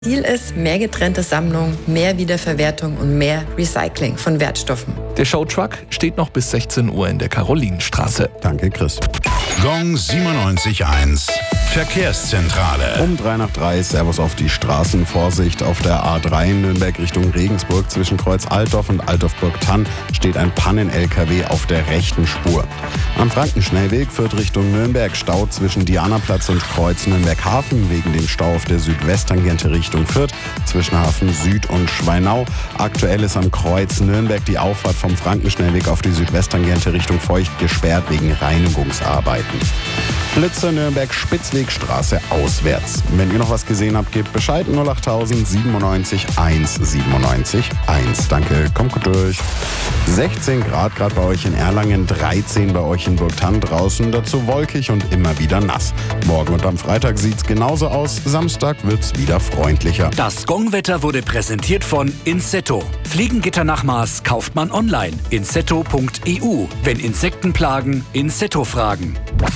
Ziel ist mehr getrennte Sammlung, mehr Wiederverwertung und mehr Recycling von Wertstoffen. Der Showtruck steht noch bis 16 Uhr in der Karolinenstraße. Danke, Chris. Gong 97.1 Verkehrszentrale. Um 3:03, Servus auf die Straßen. Vorsicht auf der A3 Nürnberg Richtung Regensburg. Zwischen Kreuz Altdorf und Altdorf-Burgthann steht ein Pannen-LKW auf der rechten Spur. Am Frankenschnellweg führt Richtung Nürnberg Stau zwischen Dianaplatz und Kreuz Nürnberg-Hafen wegen dem Stau auf der Südwesttangente Richtung Fürth zwischen Hafen Süd und Schweinau. Aktuell ist am Kreuz Nürnberg die Auffahrt vom Frankenschnellweg auf die Südwesttangente Richtung Feucht gesperrt wegen Reinigungsarbeiten. Blitzer Nürnberg Spitzwegstraße auswärts. Wenn ihr noch was gesehen habt, gebt Bescheid. 08000 97 1 97 1. Danke, kommt gut durch. 16 Grad gerade bei euch in Erlangen, 13 bei euch in Burgthann draußen. Dazu wolkig und immer wieder nass. Morgen und am Freitag sieht's genauso aus. Samstag wird's wieder freundlicher. Das Gongwetter wurde präsentiert von Insetto. Fliegengitter nach Maß kauft man online. Insetto.eu. Wenn Insekten plagen, Insetto fragen.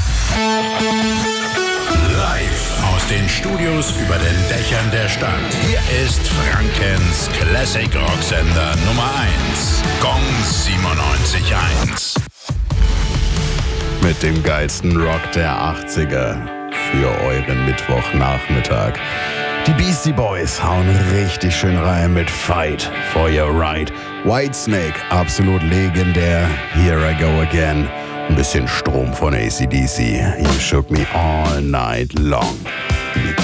Live aus den Studios über den Dächern der Stadt. Hier ist Frankens Classic Rocksender Nummer 1. Gong 97.1. Mit dem geilsten Rock der 80er für euren Mittwochnachmittag. Die Beastie Boys hauen richtig schön rein mit Fight for Your Right. Whitesnake, absolut legendär. Here I Go Again. Ein bisschen Strom von AC/DC. You shook me all night long.